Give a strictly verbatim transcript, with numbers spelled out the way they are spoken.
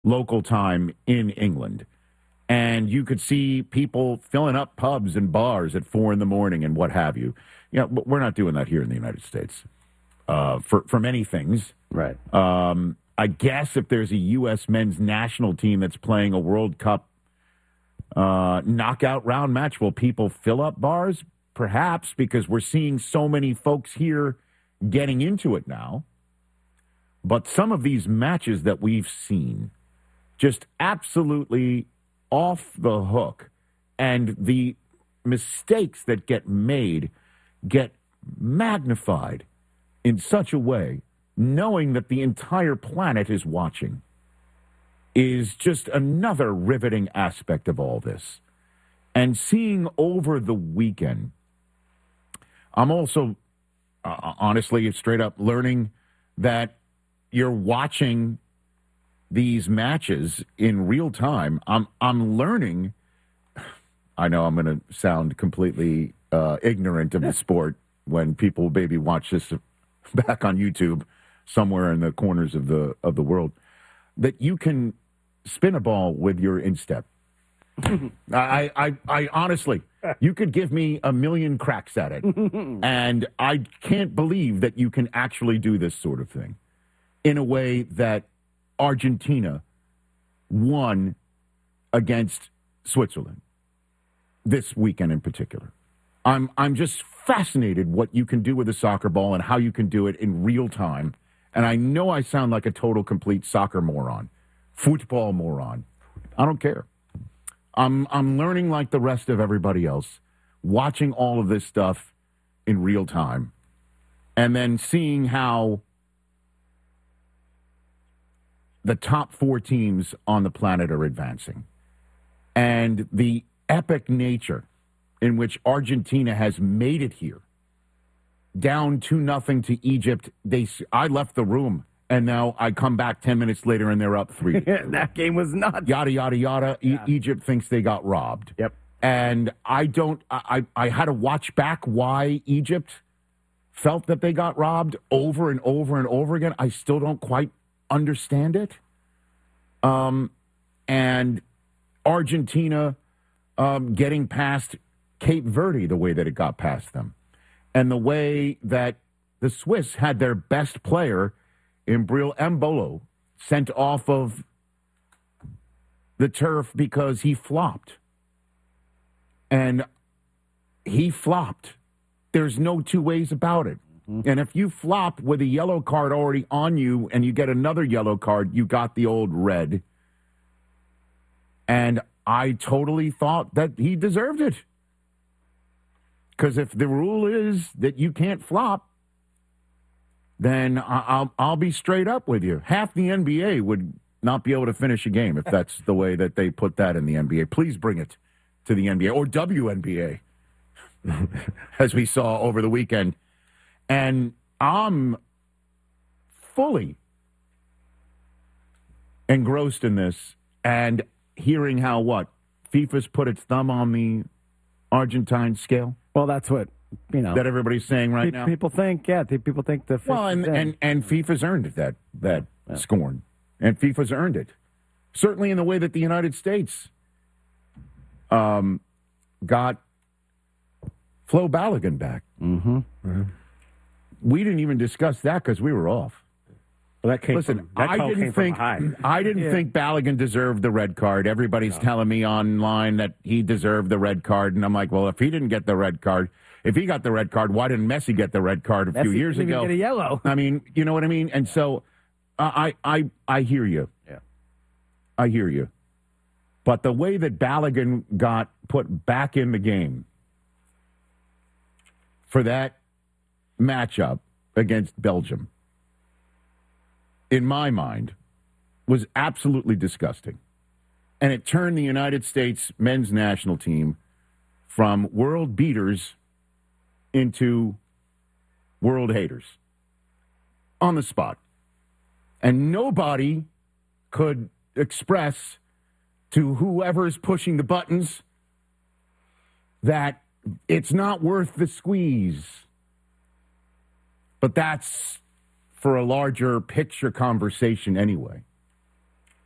local time in England. And you could see people filling up pubs and bars at four in the morning and what have you. You know, we're not doing that here in the United States uh, for, for many things. Right. Um, I guess if there's a U S men's national team that's playing a World Cup uh, knockout round match, will people fill up bars? Perhaps, because we're seeing so many folks here getting into it now. But some of these matches that we've seen, just absolutely off the hook, and the mistakes that get made get magnified in such a way, knowing that the entire planet is watching, is just another riveting aspect of all this. And seeing over the weekend, I'm also, uh, honestly, straight up learning that you're watching these matches in real time. I'm I'm learning. I know I'm going to sound completely uh, ignorant of the sport when people maybe watch this back on YouTube somewhere in the corners of the of the world, that you can spin a ball with your instep. I, I I honestly, you could give me a million cracks at it, and I can't believe that you can actually do this sort of thing in a way that Argentina won against Switzerland this weekend in particular. I'm I'm just fascinated what you can do with a soccer ball and how you can do it in real time. And I know I sound like a total complete soccer moron, football moron. I don't care. I'm I'm learning like the rest of everybody else, watching all of this stuff in real time, and then seeing how the top four teams on the planet are advancing, and the epic nature in which Argentina has made it here, down two nothing to Egypt. They, I left the room, and now I come back ten minutes later, and they're up three. That game was nuts. Yada yada yada. Yeah. E- Egypt thinks they got robbed. Yep. And I don't. I I had to watch back why Egypt felt that they got robbed over and over and over again. I still don't quite understand it. Um, and Argentina um, getting past Cape Verde the way that it got past them, and the way that the Swiss had their best player, Imbril Embolo, sent off of the turf because he flopped. And he flopped. There's no two ways about it. Mm-hmm. And if you flop with a yellow card already on you and you get another yellow card, you got the old red. And I totally thought that he deserved it. Because if the rule is that you can't flop, then I'll, I'll be straight up with you. Half the N B A would not be able to finish a game if that's the way that they put that in the N B A. Please bring it to the N B A or W N B A, as we saw over the weekend. And I'm fully engrossed in this and hearing how, what, FIFA's put its thumb on the Argentine scale? Well, that's what, you know. That everybody's saying right pe- now? People think, yeah, people think the... Well, and, and, and FIFA's earned that, that yeah. scorn. And FIFA's earned it. Certainly in the way that the United States um, got Flo Balogun back. Mm-hmm. Mm-hmm. We didn't even discuss that because we were off. Well, that came Listen, from, that I call didn't came think from I didn't Yeah. think Balogun deserved the red card. Everybody's No. telling me online that he deserved the red card, and I'm like, well, if he didn't get the red card, if he got the red card, why didn't Messi get the red card a Messi few years didn't even ago? get a yellow. I mean, you know what I mean? And so uh, I I I hear you. Yeah. I hear you. But the way that Balogun got put back in the game for that matchup against Belgium, in my mind, was absolutely disgusting. And it turned the United States men's national team from world beaters into world haters on the spot. And nobody could express to whoever's pushing the buttons that it's not worth the squeeze. But that's for a larger picture conversation anyway.